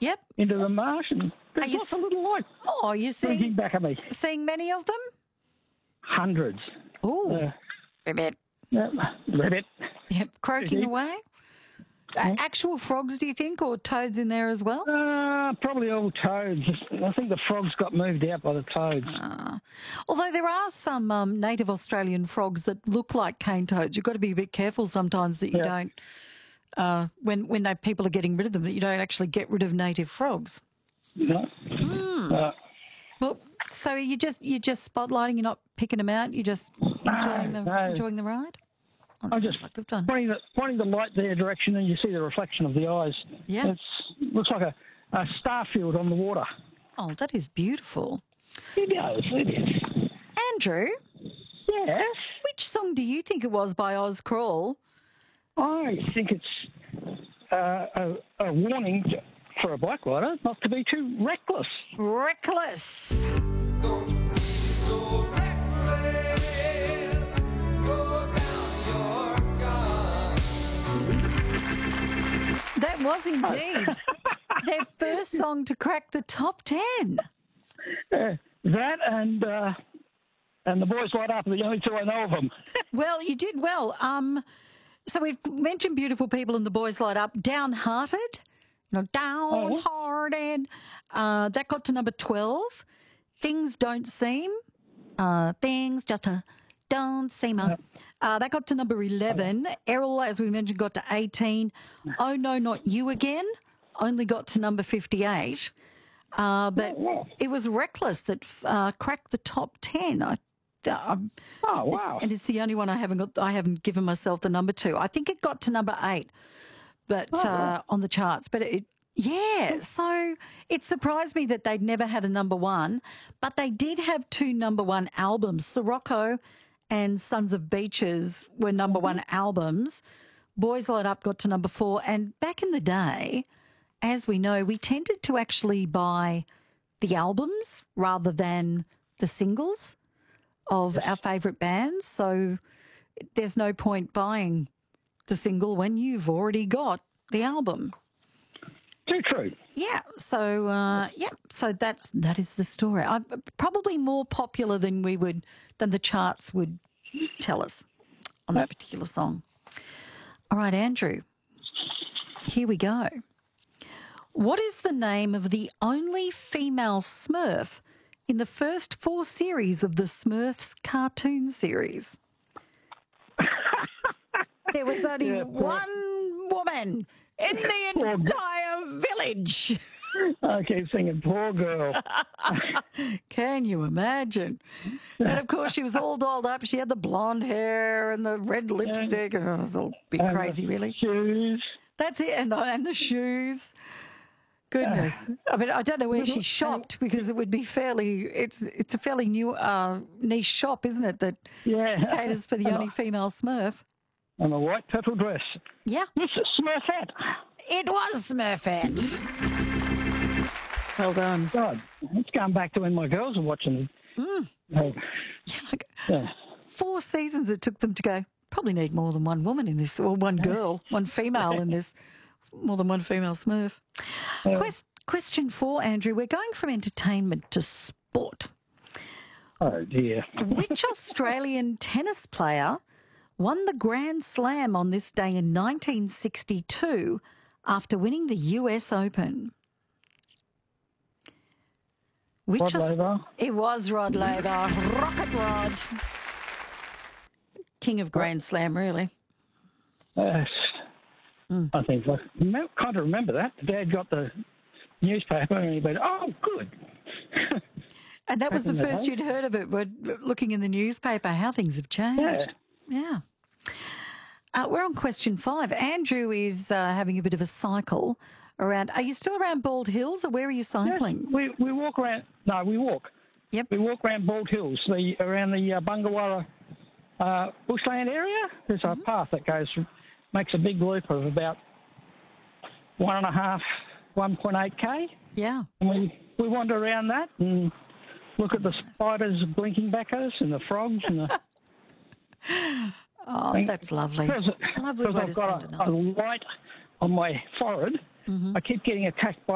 Yep. into the marsh, and Are there's you lots of little lights Oh, you blinking back at me. seeing many of them? Hundreds. Oh, ribbit. Yeah, rabbit. Yep, croaking Indeed. away. Actual frogs, do you think, or toads in there as well? Probably all toads. I think the frogs got moved out by the toads. Although there are some native Australian frogs that look like cane toads. You've got to be a bit careful sometimes that you don't, when people are getting rid of them, that you don't actually get rid of native frogs. No. Well, so you're just spotlighting. You're not picking them out. You're just enjoying the ride. Oh, that I'm sounds just like good fun. pointing the light their direction, and you see the reflection of the eyes. Yeah. It looks like a star field on the water. Oh, that is beautiful. It is. Andrew, Yes. which song do you think it was by Oz Crawl? I think it's a warning for a bike rider not to be too reckless. Reckless. That was indeed their first song to crack the top 10. That and the Boys Light Up are the only two I know of them. Well, you did well. So we've mentioned Beautiful People and the Boys Light Up. Downhearted, downhearted. That got to number 12. Things Don't Seem. Things just don't seem. That got to number 11. Errol, as we mentioned, got to 18. Oh No, Not You Again only got to number 58. But it was Reckless that cracked the top 10. Oh, wow. And it's the only one I haven't given myself the number to. I think it got to number 8, but on the charts. But so it surprised me that they'd never had a number 1, but they did have 2 number 1 albums. Sirocco and Sons of Beaches were number 1 albums. Boys Light Up got to number 4. And back in the day, as we know, we tended to actually buy the albums rather than the singles of our favourite bands. So there's no point buying the single when you've already got the album. Too true. Yeah. So So that is the story. Probably more popular than the charts would tell us on that particular song. All right, Andrew. Here we go. What is the name of the only female Smurf in the first 4 series of the Smurfs cartoon series? There was only one woman in the entire village. I keep singing, poor girl. Can you imagine? And of course, she was all dolled up. She had the blonde hair and the red lipstick. And it was all a bit crazy, really. Shoes. That's it. And the shoes. Goodness. I mean, I don't know where she shopped because it would be it's a fairly new niche shop, isn't it, that caters for the only female Smurf. And a white purple dress. Yeah. It's a Smurfette. It was Smurfette. Well done. God, it's going back to when my girls were watching it. 4 seasons it took them to go, probably need more than one woman in this, or one girl, one female in this, more than one female Smurf. Question 4, Andrew. We're going from entertainment to sport. Oh, dear. Which Australian tennis player won the Grand Slam on this day in 1962 after winning the US Open? Rod Laver. It was Rod Laver. Rocket Rod. King of Grand Slam, really. I think I kind of remember that. Dad got the newspaper and he went, oh, good. And that was the first you'd heard of it, but looking in the newspaper, how things have changed. Yeah. We're on question 5. Andrew is having a bit of a cycle around. Are you still around Bald Hills, or where are you cycling? Yes, we walk around. No, we walk. Yep. We walk around Bald Hills, around the Bungawarra bushland area. There's a path that makes a big loop of about 1.8k. Yeah. And we wander around that and look at the spiders blinking back at us and the frogs and the. Oh, that's lovely. Lovely way to spend a night. I've got a light on my forehead. I keep getting attacked by